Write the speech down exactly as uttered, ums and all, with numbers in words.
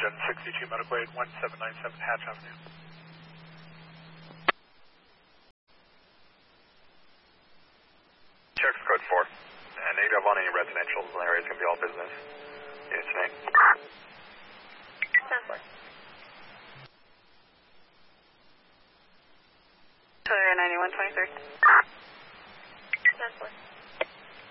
Gen sixty-two Medical Aid one seven nine seven Hatch Avenue. Checks code four. And negative on any residential area. It's going to be all business. Unit tonight. ten four. Clear ninety-one twenty-three. ten four.